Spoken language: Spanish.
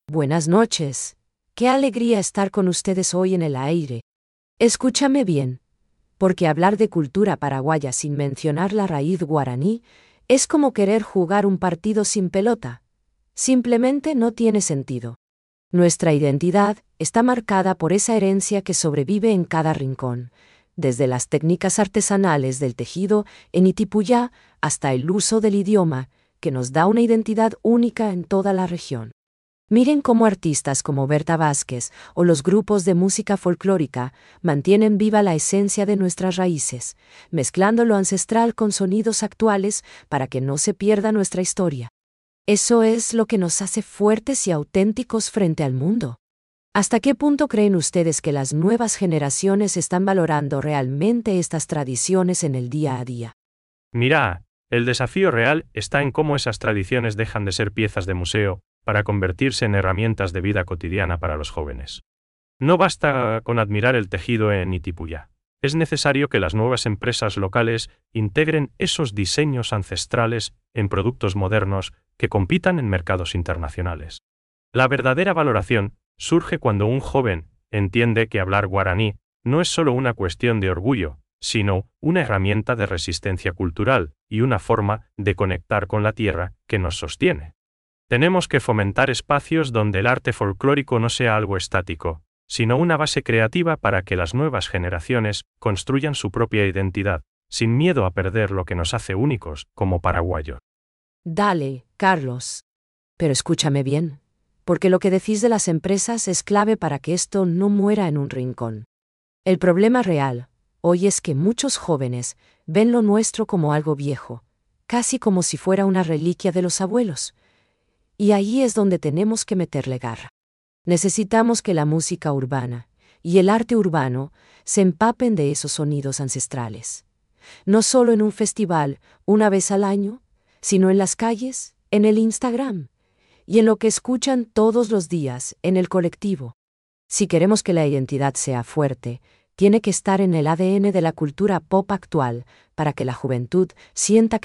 Buenas noches. Qué alegría estar con ustedes hoy en el aire. Escúchame bien, porque hablar de cultura paraguaya sin mencionar la raíz guaraní es como querer jugar un partido sin pelota. Simplemente no tiene sentido. Nuestra identidad está marcada por esa herencia que sobrevive en cada rincón, desde las técnicas artesanales del tejido en Itipuyá hasta el uso del idioma, que nos da una identidad única en toda la región. Miren cómo artistas como Berta Vázquez o los grupos de música folclórica mantienen viva la esencia de nuestras raíces, mezclando lo ancestral con sonidos actuales para que no se pierda nuestra historia. Eso es lo que nos hace fuertes y auténticos frente al mundo. ¿Hasta qué punto creen ustedes que las nuevas generaciones están valorando realmente estas tradiciones en el día a día? Mira, el desafío real está en cómo esas tradiciones dejan de ser piezas de museo para convertirse en herramientas de vida cotidiana para los jóvenes. No basta con admirar el tejido en Itipuyá. Es necesario que las nuevas empresas locales integren esos diseños ancestrales en productos modernos que compitan en mercados internacionales. La verdadera valoración surge cuando un joven entiende que hablar guaraní no es solo una cuestión de orgullo, sino una herramienta de resistencia cultural y una forma de conectar con la tierra que nos sostiene. Tenemos que fomentar espacios donde el arte folclórico no sea algo estático, sino una base creativa para que las nuevas generaciones construyan su propia identidad, sin miedo a perder lo que nos hace únicos como paraguayos. Dale, Carlos. Pero escúchame bien, porque lo que decís de las empresas es clave para que esto no muera en un rincón. El problema real hoy es que muchos jóvenes ven lo nuestro como algo viejo, casi como si fuera una reliquia de los abuelos. Y ahí es donde tenemos que meterle garra. Necesitamos que la música urbana y el arte urbano se empapen de esos sonidos ancestrales. No solo en un festival, una vez al año, sino en las calles, en el Instagram y en lo que escuchan todos los días en el colectivo. Si queremos que la identidad sea fuerte, tiene que estar en el ADN de la cultura pop actual para que la juventud sienta